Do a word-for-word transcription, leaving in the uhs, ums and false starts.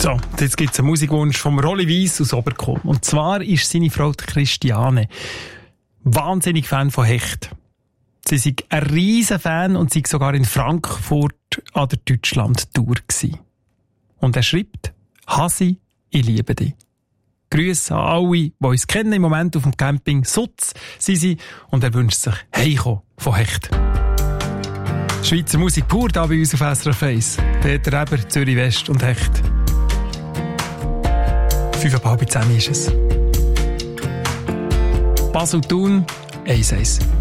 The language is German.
So, jetzt gibt es einen Musikwunsch vom Rolli Weiss aus Oberkohl. Und zwar ist seine Frau Christiane wahnsinnig Fan von Hecht. Sie ist ein riesen Fan und sie war sogar in Frankfurt an der Deutschland-Tour gewesen. Und er schreibt: Hasi, ich liebe dich. Grüße an alle, die uns kennen im Moment auf dem Camping Sutz sind sie, und er wünscht sich Heiko von Hecht. Schweizer Musik pur da bei uns auf S R F eins. Peter Eber, Zürich West und Hecht. Fünf ab halb zehn ist es. Basel Thun, eins eins.